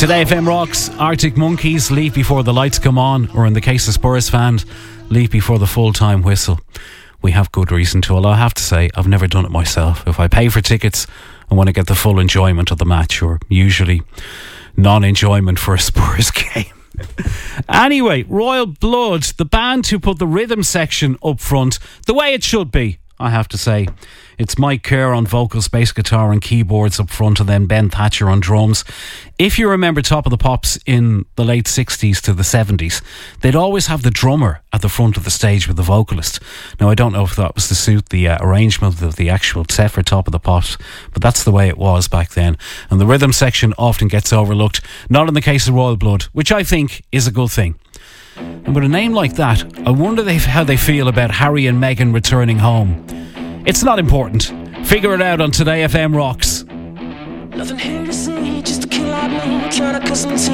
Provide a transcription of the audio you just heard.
Today FM rocks Arctic Monkeys, Leave Before the Lights Come On, or in the case of Spurs fans, Leave Before the Full-Time Whistle. We have good reason to, although I have to say I've never done it myself. If I pay for tickets, I want to get the full enjoyment of the match, or usually non-enjoyment for a Spurs game. Anyway, Royal Blood, the band who put the rhythm section up front, the way it should be, I have to say. It's Mike Kerr on vocals, bass guitar and keyboards up front, and then Ben Thatcher on drums. If you remember Top of the Pops in the late 60s to the 70s, they'd always have the drummer at the front of the stage with the vocalist. Now, I don't know if that was to suit the arrangement of the actual set for Top of the Pops, but that's the way it was back then. And the rhythm section often gets overlooked, not in the case of Royal Blood, which I think is a good thing. And with a name like that, I wonder how they feel about Harry and Meghan returning home. It's not important. Figure it out on Today FM Rocks. Nothing here to see, just a kill out me, trying to custom